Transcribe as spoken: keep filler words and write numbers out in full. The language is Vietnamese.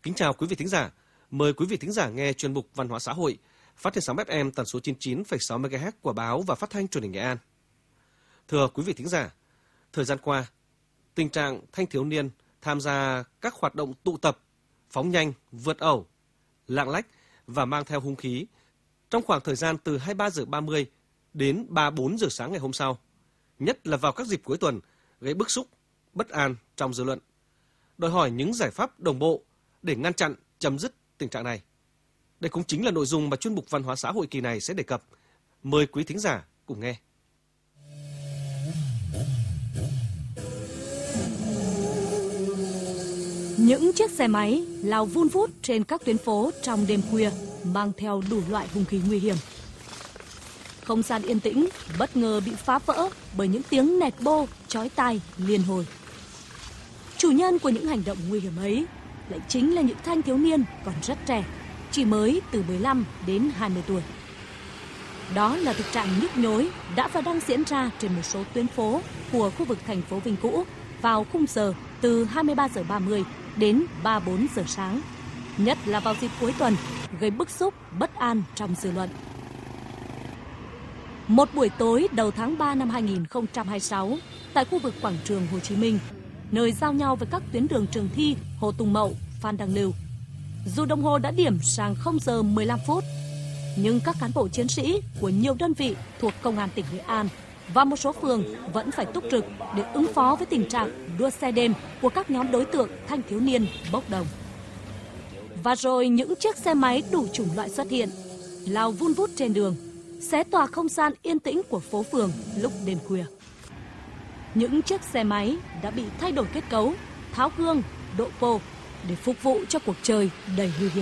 Kính chào quý vị thính giả. Mời quý vị thính giả nghe chuyên mục Văn hóa xã hội phát trên sóng ép em tần số chín mươi chín phẩy sáu mê ga héc của Báo và Phát thanh Truyền hình Nghệ An. Thưa quý vị thính giả, thời gian qua, tình trạng thanh thiếu niên tham gia các hoạt động tụ tập, phóng nhanh, vượt ẩu, lạng lách và mang theo hung khí trong khoảng thời gian từ hai mươi ba giờ ba mươi đến ba mươi bốn giờ sáng ngày hôm sau, nhất là vào các dịp cuối tuần, gây bức xúc, bất an trong dư luận, đòi hỏi những giải pháp đồng bộ để ngăn chặn, chấm dứt tình trạng này. Đây cũng chính là nội dung mà chuyên mục Văn hóa xã hội kỳ này sẽ đề cập. Mời quý thính giả cùng nghe. Những chiếc xe máy lao vun vút trên các tuyến phố trong đêm khuya, mang theo đủ loại hung khí nguy hiểm. Không gian yên tĩnh bất ngờ bị phá vỡ bởi những tiếng nẹt bô chói tai liên hồi. Chủ nhân của những hành động nguy hiểm ấy lại chính là những thanh thiếu niên còn rất trẻ, chỉ mới từ mười lăm đến hai mươi tuổi. Đó là thực trạng nhức nhối đã và đang diễn ra trên một số tuyến phố của khu vực thành phố Vinh cũ vào khung giờ từ hai mươi ba giờ ba mươi đến ba mươi bốn giờ sáng, nhất là vào dịp cuối tuần, gây bức xúc, bất an trong dư luận. Một buổi tối đầu tháng ba năm hai nghìn không trăm hai mươi sáu, tại khu vực quảng trường Hồ Chí Minh, nơi giao nhau với các tuyến đường Trường Thi, Hồ Tùng Mậu, Phan Đăng Lưu, dù đồng hồ đã điểm sang không giờ mười lăm phút, nhưng các cán bộ chiến sĩ của nhiều đơn vị thuộc Công an tỉnh Nghệ An và một số phường vẫn phải túc trực để ứng phó với tình trạng đua xe đêm của các nhóm đối tượng thanh thiếu niên bốc đồng. Và rồi những chiếc xe máy đủ chủng loại xuất hiện, lao vun vút trên đường, xé tỏa không gian yên tĩnh của phố phường lúc đêm khuya. Những chiếc xe máy đã bị thay đổi kết cấu, tháo gương, độ pô để phục vụ cho cuộc chơi đầy nguy hiểm.